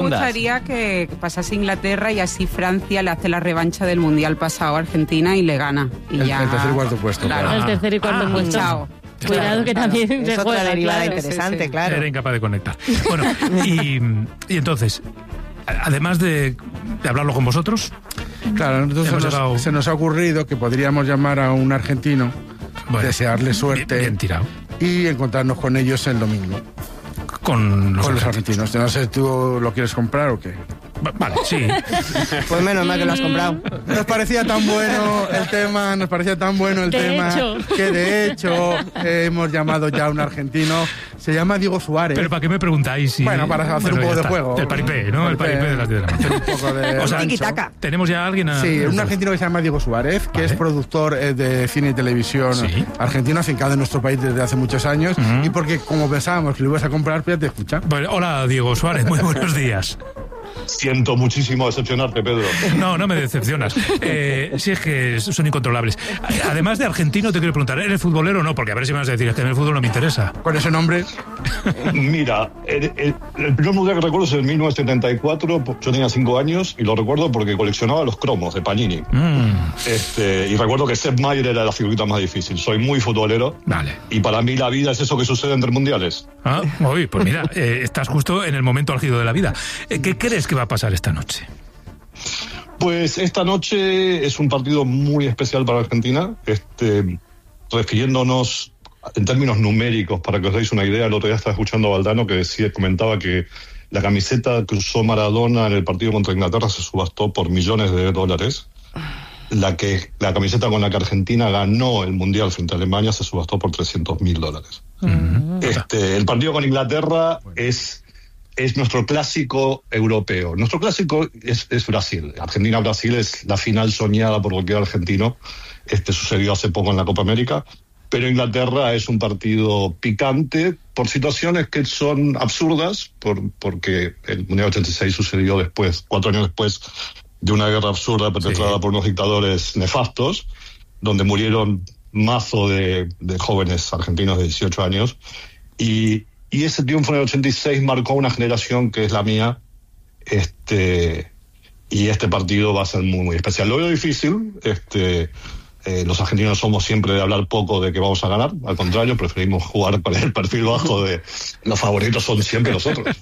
gustaría que pasase Inglaterra y así Francia le hace la revancha del Mundial pasado a Argentina y le gana. Y el ya... tercer y cuarto puesto. Claro. El tercer y cuarto puesto. Chao. Cuidado que también se es juega, otra derivada claro. interesante, sí. claro. Era incapaz de conectar. Bueno, y entonces, además de hablarlo con vosotros... Claro, entonces se nos ha ocurrido que podríamos llamar a un argentino, desearle suerte bien tirado, y encontrarnos con ellos el domingo. Con los argentinos. No sé, ¿tú lo quieres comprar o qué? Vale, sí. Pues menos mal que lo has comprado. Nos parecía tan bueno el tema, que de hecho hemos llamado ya a un argentino. Se llama Diego Suárez. Pero ¿para qué me preguntáis? Bueno, para hacer un poco de juego. El paripé, ¿no? El paripé de las 10 de la noche. Un poco de... O sea, tiki-taka. ¿tenemos ya a alguien? Sí, un argentino que se llama Diego Suárez, que es productor de cine y televisión argentino, afincado en nuestro país desde hace muchos años, y porque como pensábamos que lo ibas a comprar, pues ya te escucha. Bueno, hola, Diego Suárez, muy buenos días. Siento muchísimo decepcionarte, Pedro. No me decepcionas. Si es que son incontrolables. Además de argentino, te quiero preguntar, ¿eres futbolero o no? Porque a ver si me vas a decir, es que en el fútbol no me interesa. Con ese nombre... Mira, el primer mundial que recuerdo es en 1974. Yo tenía 5 años y lo recuerdo porque coleccionaba los cromos de Panini. Y recuerdo que Sepp Maier era la figurita más difícil. Soy muy futbolero. Vale. Y para mí la vida es eso que sucede entre mundiales. Pues mira, estás justo en el momento álgido de la vida. ¿Qué crees que va a pasar esta noche? Pues esta noche es un partido muy especial para Argentina. Refiriéndonos en términos numéricos, para que os deis una idea, el otro día estaba escuchando a Valdano que comentaba que la camiseta que usó Maradona en el partido contra Inglaterra se subastó por millones de dólares. La camiseta con la que Argentina ganó el Mundial frente a Alemania se subastó por $300,000. El partido con Inglaterra es nuestro clásico europeo. Nuestro clásico es Brasil. Argentina-Brasil es la final soñada por cualquier argentino. Sucedió hace poco en la Copa América. Pero Inglaterra es un partido picante por situaciones que son absurdas, porque el Mundial 86 sucedió 4 años después de una guerra absurda perpetrada por unos dictadores nefastos, donde murieron mazo de jóvenes argentinos de 18 años. Y ese triunfo en el 86 marcó una generación que es la mía. Y este partido va a ser muy, muy especial. Lo veo difícil. Los argentinos somos siempre de hablar poco de que vamos a ganar. Al contrario, preferimos jugar con el perfil bajo de los favoritos son siempre nosotros.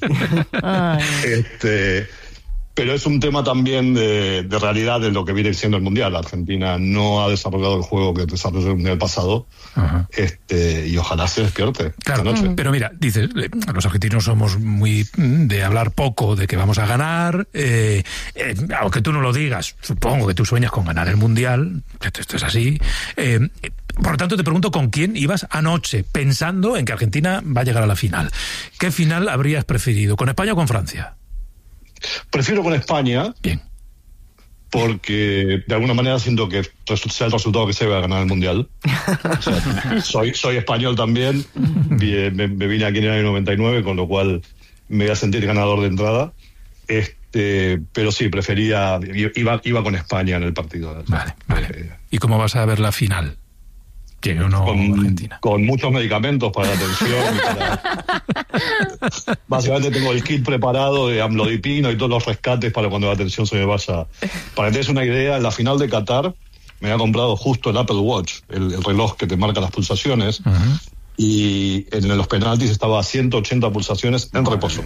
Pero es un tema también de realidad de lo que viene siendo el Mundial. Argentina no ha desarrollado el juego que desarrolló el Mundial pasado. Y ojalá se despierte esta noche. Pero mira, dices, los argentinos somos muy de hablar poco de que vamos a ganar. Aunque tú no lo digas, supongo que tú sueñas con ganar el Mundial. Esto es así. Por lo tanto, te pregunto con quién ibas anoche, pensando en que Argentina va a llegar a la final. ¿Qué final habrías preferido? ¿Con España o con Francia? Prefiero con España. Bien. Porque de alguna manera siento que sea el resultado que se va a ganar el Mundial. O sea, soy español también. Me vine aquí en el año 99, con lo cual me voy a sentir ganador de entrada. Pero sí, iba con España en el partido. Vale. ¿Y cómo vas a ver la final? Llegue o no Argentina. Con muchos medicamentos para la tensión. Básicamente tengo el kit preparado de amlodipino y todos los rescates para cuando la tensión se me vaya. Para que te des una idea, en la final de Qatar me había comprado justo el Apple Watch, el reloj que te marca las pulsaciones. Y en los penaltis estaba a 180 pulsaciones en reposo.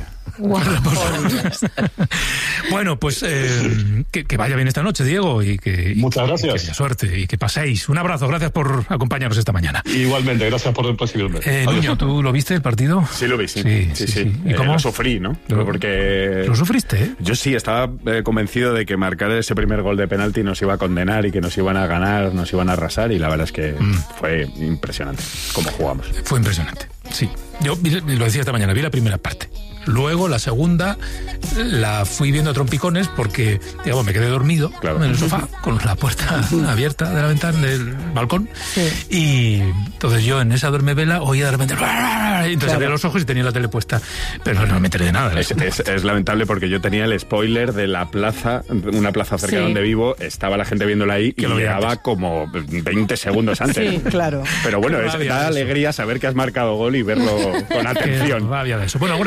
Bueno, pues que vaya bien esta noche, Diego, y muchas gracias. Que haya suerte y que paséis. Un abrazo, gracias por acompañarnos esta mañana. Igualmente, gracias por recibirme. Niño, ¿tú lo viste el partido? Sí, lo vi, sí. ¿Y cómo? Lo sufrí, ¿no? Porque ¿Lo sufriste? Yo sí, estaba convencido de que marcar ese primer gol de penalti nos iba a condenar y que nos iban a ganar, nos iban a arrasar, y la verdad es que fue impresionante cómo jugamos. Fue impresionante, sí. Yo lo decía esta mañana, vi la primera parte. Luego la segunda la fui viendo a trompicones porque, digamos, me quedé dormido en el sofá con la puerta abierta de la ventana del balcón. Y entonces yo en esa duermevela oía de repente, entonces abría los ojos y tenía la tele puesta, pero no me enteré de nada. Es lamentable porque yo tenía el spoiler de la plaza, una plaza cerca de donde vivo, estaba la gente viéndola ahí y lo llegaba como 20 segundos antes. Sí, claro. Pero bueno, da alegría saber que has marcado gol y verlo con atención. Qué rabia de eso. Bueno, algunas cosas más.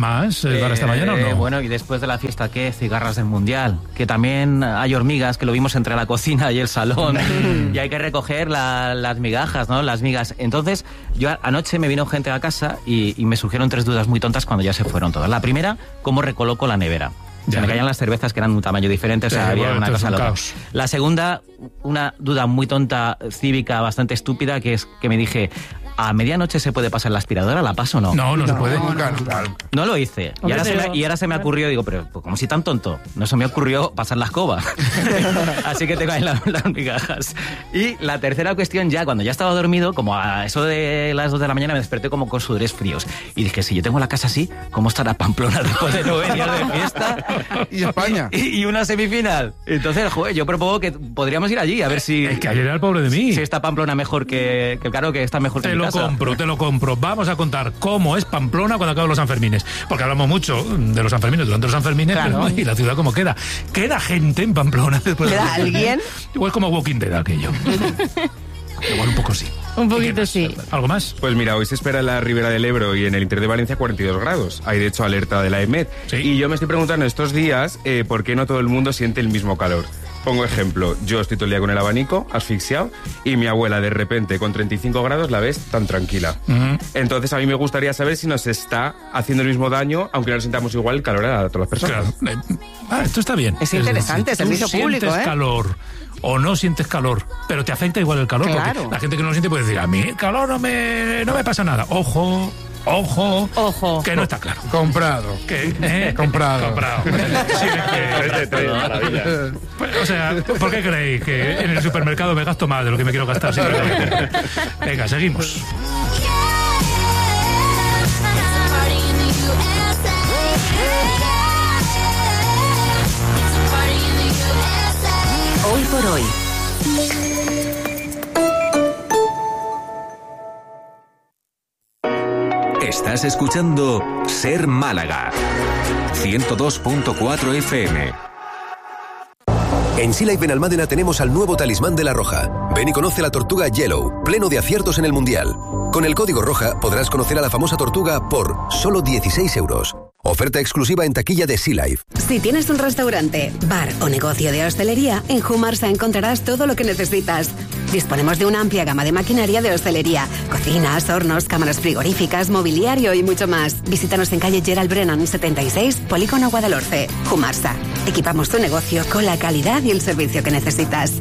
más para esta mañana o no? Bueno, y después de la fiesta, ¿qué? Cigarras del Mundial. Que también hay hormigas, que lo vimos entre la cocina y el salón. Y hay que recoger las migajas, ¿no? Las migas. Entonces, yo anoche me vino gente a casa y me surgieron 3 dudas muy tontas cuando ya se fueron todas. La primera, ¿cómo recoloco la nevera? Se me caían las cervezas que eran de un tamaño diferente, o sea, había una cosa loca. La segunda, una duda muy tonta, cívica, bastante estúpida, que es que me dije, ¿a medianoche se puede pasar la aspiradora? ¿La paso o no? No se puede. No lo hice. Y ahora se me ocurrió, digo, pero como si tan tonto. No se me ocurrió pasar la escoba. Así que te caen las migajas. Y la tercera cuestión, ya cuando ya estaba dormido, como a eso de las 2 de la mañana, me desperté como con sudores fríos. Y dije, si yo tengo la casa así, ¿cómo estará Pamplona después de 9 días de fiesta? Y España. Y una semifinal. Entonces, joder, yo propongo que podríamos ir allí, a ver si... Es que ayer era el pobre de mí. Si está Pamplona mejor que claro, que está mejor que mi casa. Te lo compro. Vamos a contar cómo es Pamplona cuando acaban los Sanfermines. Porque hablamos mucho de los Sanfermines durante los Sanfermines, claro. Pero, y la ciudad cómo queda. ¿Queda gente en Pamplona después de ¿Queda alguien? Igual como Walking Dead aquello. Igual un poco sí. Un poquito sí. ¿Algo más? Pues mira, hoy se espera en la Ribera del Ebro y en el interior de Valencia 42 grados. Hay de hecho alerta de la EMET. Sí. Y yo me estoy preguntando estos días por qué no todo el mundo siente el mismo calor. Pongo ejemplo, yo estoy todo el día con el abanico, asfixiado, y mi abuela de repente con 35 grados la ves tan tranquila. Entonces a mí me gustaría saber si nos está haciendo el mismo daño, aunque no le sintamos igual el calor a todas las personas. Claro. Esto está bien. Es interesante, servicio público, sientes calor o no sientes calor, pero te afecta igual el calor, claro. Porque la gente que no lo siente puede decir, a mí el calor no me pasa nada. Ojo, que no está claro. Comprado. Comprado. Sí, es que... maravilla. Pues, o sea, ¿por qué creéis que en el supermercado me gasto más de lo que me quiero gastar? Venga, seguimos. Hoy por hoy. Estás escuchando Ser Málaga 102.4 FM. En Sea Life Benalmádena tenemos al nuevo talismán de la Roja. Ven y conoce la tortuga Yellow, pleno de aciertos en el Mundial. Con el código ROJA podrás conocer a la famosa tortuga por solo 16 euros. Oferta exclusiva en taquilla de Sea Life. Si tienes un restaurante, bar o negocio de hostelería, en Humarsa encontrarás todo lo que necesitas. Disponemos de una amplia gama de maquinaria de hostelería, cocinas, hornos, cámaras frigoríficas, mobiliario y mucho más. Visítanos en calle Gerald Brennan 76, Polígono Guadalhorce. Humarsa. Equipamos tu negocio con la calidad y el servicio que necesitas.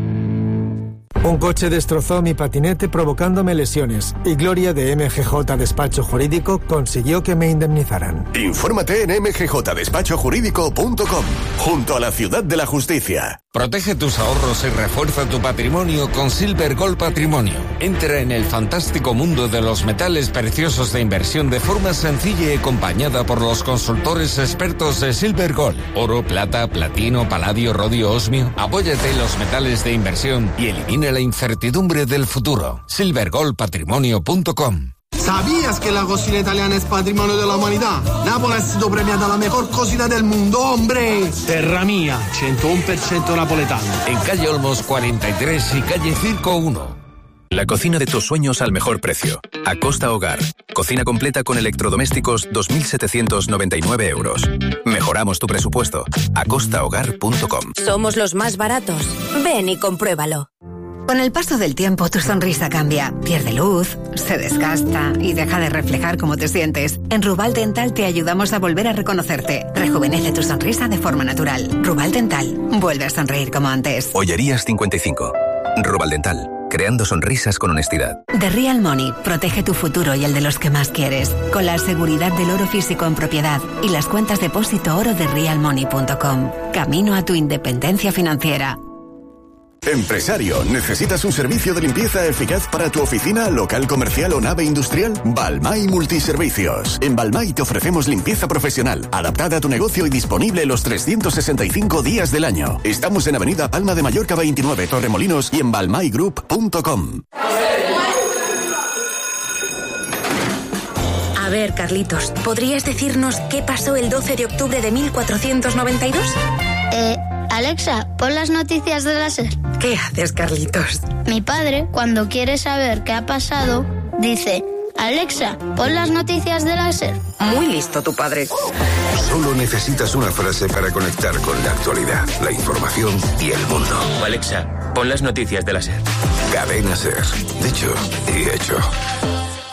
Un coche destrozó mi patinete provocándome lesiones y Gloria de MGJ Despacho Jurídico consiguió que me indemnizaran. Infórmate en mgjjurídico.com, junto a la Ciudad de la Justicia. Protege tus ahorros y refuerza tu patrimonio con Silver Gold Patrimonio. Entra en el fantástico mundo de los metales preciosos de inversión de forma sencilla y acompañada por los consultores expertos de Silver Gold. Oro, plata, platino, paladio, rodio, osmio. Apóyate en los metales de inversión y elimina la incertidumbre del futuro. silvergoldpatrimonio.com. ¿Sabías que la cocina italiana es patrimonio de la humanidad? Nápoles ha sido premiada la mejor cocina del mundo, hombre. Terra mía, 101% napoletano. En calle Olmos 43 y calle Circo 1. La cocina de tus sueños al mejor precio. Acosta Hogar. Cocina completa con electrodomésticos, 2.799 euros. Mejoramos tu presupuesto. acostahogar.com. Somos los más baratos. Ven y compruébalo. Con el paso del tiempo, tu sonrisa cambia, pierde luz, se desgasta y deja de reflejar cómo te sientes. En Rubal Dental te ayudamos a volver a reconocerte. Rejuvenece tu sonrisa de forma natural. Rubal Dental, vuelve a sonreír como antes. Ollerías 55. Rubal Dental, creando sonrisas con honestidad. The Real Money, protege tu futuro y el de los que más quieres. Con la seguridad del oro físico en propiedad y las cuentas depósito oro de realmoney.com. Camino a tu independencia financiera. Empresario, ¿necesitas un servicio de limpieza eficaz para tu oficina, local comercial o nave industrial? Balmay Multiservicios. En Balmay te ofrecemos limpieza profesional, adaptada a tu negocio y disponible los 365 días del año. Estamos en Avenida Palma de Mallorca 29, Torremolinos y en balmaygroup.com. A ver, Carlitos, ¿podrías decirnos qué pasó el 12 de octubre de 1492? Alexa, pon las noticias de la SER. ¿Qué haces, Carlitos? Mi padre, cuando quiere saber qué ha pasado, dice: Alexa, pon las noticias de la SER. Muy listo tu padre. Solo necesitas una frase para conectar con la actualidad, la información y el mundo. Alexa, pon las noticias de la SER. Cadena SER. Dicho y hecho.